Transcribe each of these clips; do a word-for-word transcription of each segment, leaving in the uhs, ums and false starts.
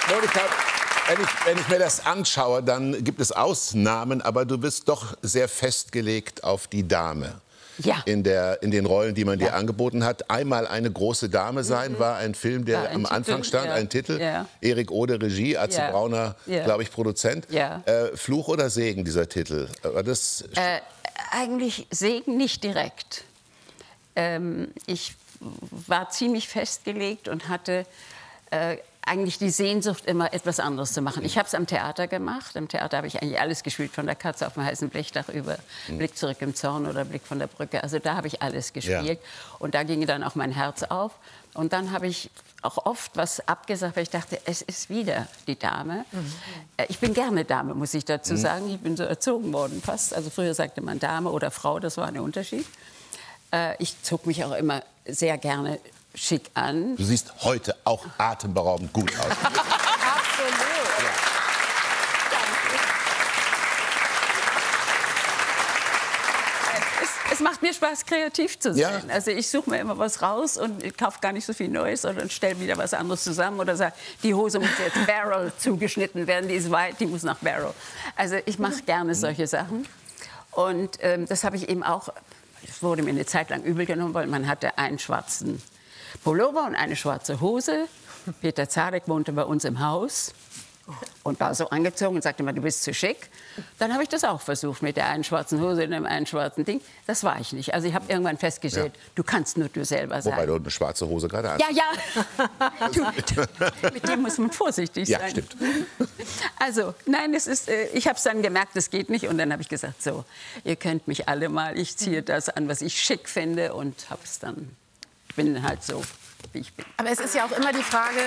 Monika, wenn ich, wenn ich mir das anschaue, dann gibt es Ausnahmen, aber du bist doch sehr festgelegt auf die Dame. Ja. In, der, in den Rollen, die man Ja. dir angeboten hat. Einmal eine große Dame sein war ein Film, der Ja, ein am Titel, Anfang stand, ja. ein Titel. Ja. Erik Ode Regie, Atze Ja. Brauner, Ja. glaube ich, Produzent. Ja. Äh, Fluch oder Segen, dieser Titel? War das Äh, eigentlich Segen nicht direkt. Ähm, ich war ziemlich festgelegt und hatte äh, eigentlich die Sehnsucht, immer etwas anderes zu machen. Ich habe es am Theater gemacht. Am Theater habe ich eigentlich alles gespielt, von der Katze auf dem heißen Blechdach über Blick zurück im Zorn oder Blick von der Brücke. Also da habe ich alles gespielt. Ja. Und da ging dann auch mein Herz auf. Und dann habe ich auch oft was abgesagt, weil ich dachte, es ist wieder die Dame. Mhm. Ich bin gerne Dame, muss ich dazu sagen. Ich bin so erzogen worden fast. Also früher sagte man Dame oder Frau, das war ein Unterschied. Ich zog mich auch immer sehr gerne schick an. Du siehst heute auch atemberaubend gut aus. Absolut. Ja. Es, es macht mir Spaß, kreativ zu sein. Ja. Also ich suche mir immer was raus und ich kaufe gar nicht so viel Neues, sondern stelle wieder was anderes zusammen oder sage, die Hose muss jetzt Barrel zugeschnitten werden, die ist weit, die muss nach Barrel. Also ich mache gerne solche Sachen. Und ähm, das habe ich eben auch, es wurde mir eine Zeit lang übel genommen, weil man hatte einen schwarzen Pullover und eine schwarze Hose. Peter Zadek wohnte bei uns im Haus und war so angezogen und sagte immer, du bist zu schick. Dann habe ich das auch versucht mit der einen schwarzen Hose und dem einen schwarzen Ding. Das war ich nicht. Also ich habe irgendwann festgestellt, ja. du kannst nur du selber sein. Wobei du eine schwarze Hose gerade hast. Ja, ja. Du, du, mit dem muss man vorsichtig sein. Ja, stimmt. Also, nein, es ist, äh, ich habe es dann gemerkt, das geht nicht. Und dann habe ich gesagt, so, ihr könnt mich alle mal. Ich ziehe das an, was ich schick finde und habe es dann, bin halt so, wie ich bin. Aber es ist ja auch immer die Frage...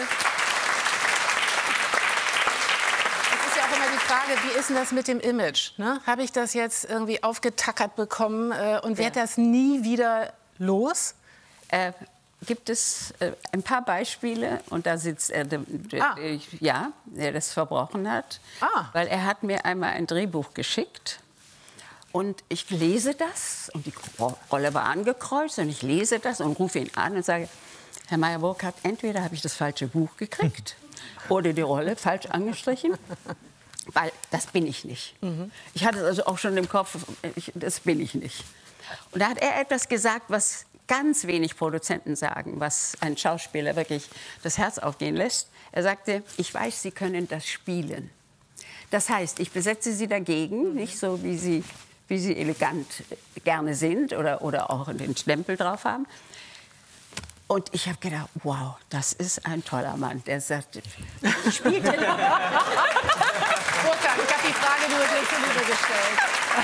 Die Frage, wie ist denn das mit dem Image? Ne? Habe ich das jetzt irgendwie aufgetackert bekommen äh, und wird ja. das nie wieder los? Äh, gibt es äh, ein paar Beispiele und da sitzt er, der, der, ah. der, ja, der das verbrochen hat, ah. weil er hat mir einmal ein Drehbuch geschickt und ich lese das und die Rolle war angekreuzt und ich lese das und rufe ihn an und sage, Herr Meyer-Burkhardt, entweder habe ich das falsche Buch gekriegt oder die Rolle falsch angestrichen. Weil das bin ich nicht. Mhm. Ich hatte es also auch schon im Kopf, ich, das bin ich nicht. Und da hat er etwas gesagt, was ganz wenig Produzenten sagen, was einen Schauspieler wirklich das Herz aufgehen lässt. Er sagte, ich weiß, Sie können das spielen. Das heißt, ich besetze Sie dagegen, mhm. nicht so, wie Sie, wie Sie elegant gerne sind oder, oder auch den Stempel drauf haben. Und ich habe gedacht, wow, das ist ein toller Mann. Der sagt, ich spiele den. Burkhardt, ich habe die Frage nur dir gestellt.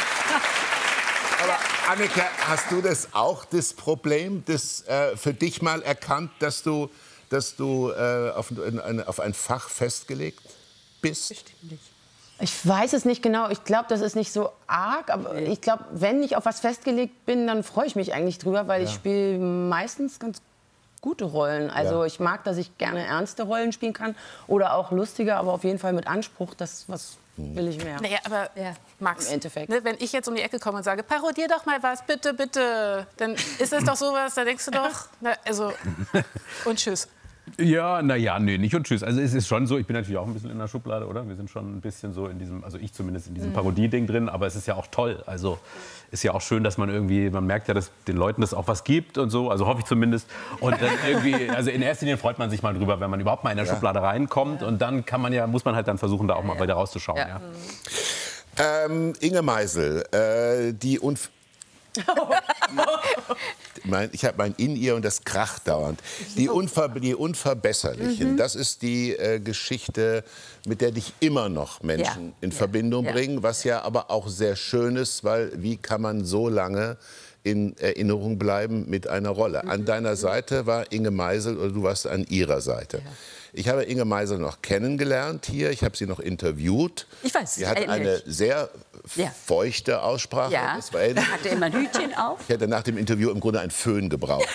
Aber Anneke, hast du das auch, das Problem, das äh, für dich mal erkannt, dass du, dass du äh, auf, ein, auf ein Fach festgelegt bist? Bestimmt nicht. Ich weiß es nicht genau. Ich glaube, das ist nicht so arg. Aber ich glaube, wenn ich auf was festgelegt bin, dann freue ich mich eigentlich drüber, weil ja. ich spiele meistens ganz gute Rollen. Also ja. ich mag, dass ich gerne ernste Rollen spielen kann oder auch lustige, aber auf jeden Fall mit Anspruch, das was will ich mehr. Naja, aber ja. Max, im Endeffekt. Ne, wenn ich jetzt um die Ecke komme und sage, parodier doch mal was, bitte, bitte, dann ist es doch sowas, da denkst du doch, na, also, und tschüss. Ja, naja, nee, nicht und tschüss. Also es ist schon so, ich bin natürlich auch ein bisschen in der Schublade, oder? Wir sind schon ein bisschen so in diesem, also ich zumindest in diesem mhm. Parodie-Ding drin, aber es ist ja auch toll. Also ist ja auch schön, dass man irgendwie, man merkt ja, dass den Leuten das auch was gibt und so, also hoffe ich zumindest. Und dann irgendwie, also in erster Linie freut man sich mal drüber, wenn man überhaupt mal in der ja. Schublade reinkommt und dann kann man ja, muss man halt dann versuchen, da auch mal ja. wieder rauszuschauen. Ja. Ja. Ähm, Inge Meisel, äh, die Unf ich habe mein in ihr und das kracht dauernd. Die, Unver die Unverbesserlichen, mhm. das ist die äh, Geschichte, mit der dich immer noch Menschen ja. in ja. Verbindung ja. bringen, was ja aber auch sehr schön ist, weil wie kann man so lange in Erinnerung bleiben mit einer Rolle? Mhm. An deiner Seite war Inge Meisel oder du warst an ihrer Seite. Ja. Ich habe Inge Meisel noch kennengelernt hier, ich habe sie noch interviewt. Ich weiß, sie hatte eine sehr ja. feuchte Aussprache. Ja, das war ähnlich. Hatte immer ein Hütchen auf. Ich hätte nach dem Interview im Grunde einen Föhn gebraucht.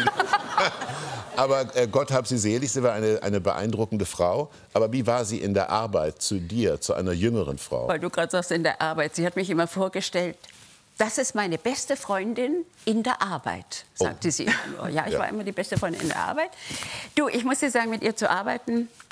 Aber äh, Gott hab sie selig, sie war eine, eine beeindruckende Frau. Aber wie war sie in der Arbeit zu dir, zu einer jüngeren Frau? Weil du gerade sagst, in der Arbeit. Sie hat mich immer vorgestellt, das ist meine beste Freundin in der Arbeit, sagte oh. sie immer nur. Ja, ich ja. war immer die beste Freundin in der Arbeit. Du, ich muss dir sagen, mit ihr zu arbeiten,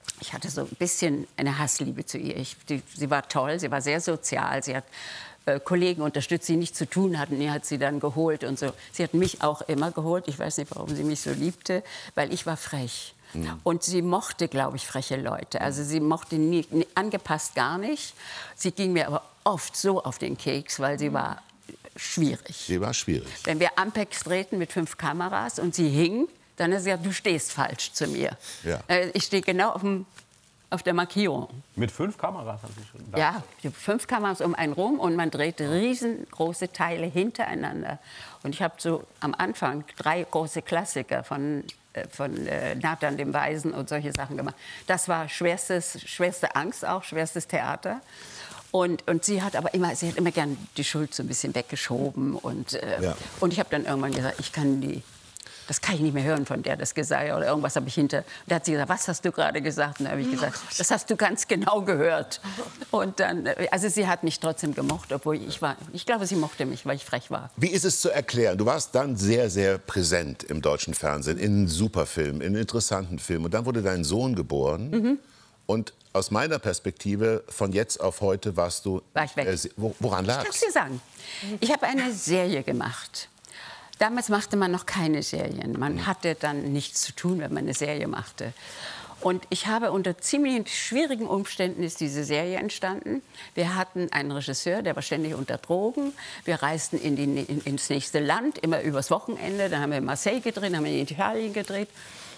ich hatte so ein bisschen eine Hassliebe zu ihr. Ich, die, sie war toll, sie war sehr sozial, sie hat äh, Kollegen unterstützt, die nichts zu tun hatten, die hat sie dann geholt und so. Sie hat mich auch immer geholt, ich weiß nicht, warum sie mich so liebte, weil ich war frech. Mhm. Und sie mochte, glaube ich, freche Leute. Also sie mochte nie, nie, angepasst gar nicht. Sie ging mir aber oft so auf den Keks, weil sie war schwierig. Sie war schwierig. Wenn wir Ampex drehten mit fünf Kameras und sie hing, dann hat sie gesagt, du stehst falsch zu mir. Ja. Ich stehe genau auf, dem, auf der Markierung. Mit fünf Kameras haben Sie schon da. Ja, fünf Kameras um einen rum und man drehte riesengroße Teile hintereinander. Und ich habe so am Anfang drei große Klassiker von, äh, von äh, Nathan dem Weisen und solche Sachen gemacht. Das war schwerstes, schwerste Angst auch, schwerstes Theater. Und, und sie hat aber immer, sie hat immer gern die Schuld so ein bisschen weggeschoben. Und, äh, ja. und ich habe dann irgendwann gesagt, ich kann die... Das kann ich nicht mehr hören, von der das gesagt hat. Oder irgendwas habe ich hinter. Und da hat sie gesagt, was hast du gerade gesagt? Und da habe ich gesagt, das hast du ganz genau gehört. Und dann, also sie hat mich trotzdem gemocht, obwohl ich war, ich glaube, sie mochte mich, weil ich frech war. Wie ist es zu erklären? Du warst dann sehr, sehr präsent im deutschen Fernsehen, in Superfilmen, in interessanten Filmen. Und dann wurde dein Sohn geboren. Mhm. Und aus meiner Perspektive, von jetzt auf heute warst du... War ich weg. Äh, woran lag's? Ich kann es dir sagen. Ich habe eine Serie gemacht. Damals machte man noch keine Serien. Man hatte dann nichts zu tun, wenn man eine Serie machte. Und ich habe unter ziemlich schwierigen Umständen ist diese Serie entstanden. Wir hatten einen Regisseur, der war ständig unter Drogen. Wir reisten in die, in, ins nächste Land, immer übers Wochenende. Dann haben wir in Marseille gedreht, haben wir in Italien gedreht.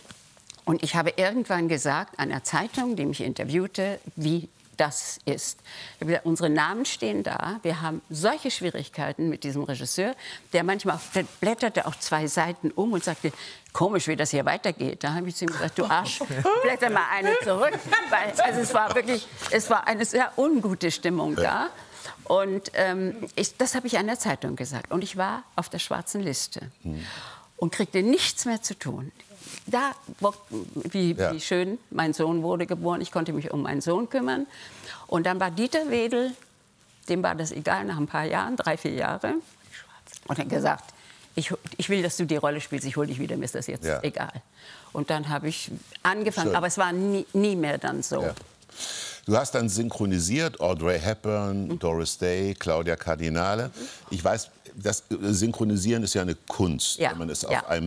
Und ich habe irgendwann gesagt, einer Zeitung, die mich interviewte, wie das ist. Ich habe gesagt, unsere Namen stehen da. Wir haben solche Schwierigkeiten mit diesem Regisseur, der manchmal auch, der blätterte auch zwei Seiten um und sagte, komisch, wie das hier weitergeht. Da habe ich zu ihm gesagt, du Arsch, blätter mal eine zurück. Weil, also es war wirklich, es war eine sehr ungute Stimmung da. Und ähm, ich, das habe ich an der Zeitung gesagt. Und ich war auf der schwarzen Liste und kriegte nichts mehr zu tun. Da, wie, ja. wie schön, mein Sohn wurde geboren, ich konnte mich um meinen Sohn kümmern. Und dann war Dieter Wedel, dem war das egal, nach ein paar Jahren, drei, vier Jahre. Und er hat gesagt, ich, ich will, dass du die Rolle spielst, ich hole dich wieder, mir ist das jetzt ja. egal. Und dann habe ich angefangen, schön. Aber es war nie, nie mehr dann so. Ja. Du hast dann synchronisiert, Audrey Hepburn, mhm. Doris Day, Claudia Cardinale. Mhm. Ich weiß, das Synchronisieren ist ja eine Kunst, ja. wenn man es ja. auf einem